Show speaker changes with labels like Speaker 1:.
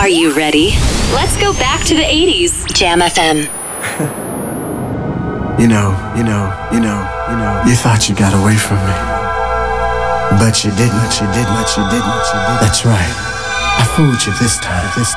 Speaker 1: Are you ready? Let's go back to the 80s. Jam FM.
Speaker 2: You thought you got away from me. But you didn't. That's right. I fooled you this time.